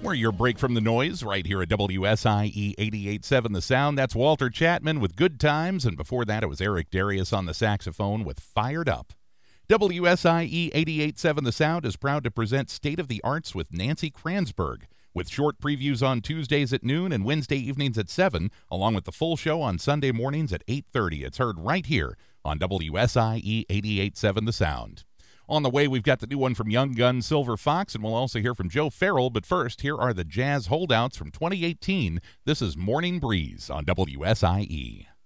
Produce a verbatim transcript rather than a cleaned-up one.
We're your break from the noise right here at W S I E eighty-eight point seven The Sound. That's Walter Chapman with Good Times, and before that it was Eric Darius on the saxophone with Fired Up. W S I E eighty-eight point seven The Sound is proud to present State of the Arts with Nancy Kranzberg, with short previews on Tuesdays at noon and Wednesday evenings at seven, along with the full show on Sunday mornings at eight thirty. It's heard right here on W S I E eighty-eight point seven The Sound. On the way, we've got the new one from Young Gun Silver Fox, and we'll also hear from Joe Farrell. But first, here are the Jazz Holdouts from twenty eighteen. This is Morning Breeze on W S I E.